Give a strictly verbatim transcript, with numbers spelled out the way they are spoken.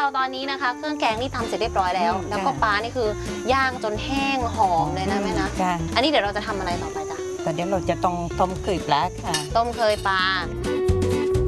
เราตอนนี้นะคะเครื่องแกงนี่ทำเสร็จเรียบร้อยแล้ว แล้วก็ปลานี่คือย่างจนแห้งหอมเลยนะแม่นะอันนี้เดี๋ยวเราจะทำอะไรต่อไปจ้ะแต่เดี๋ยวเราจะต้องต้มเกลือปลาค่ะต้มเคยปลา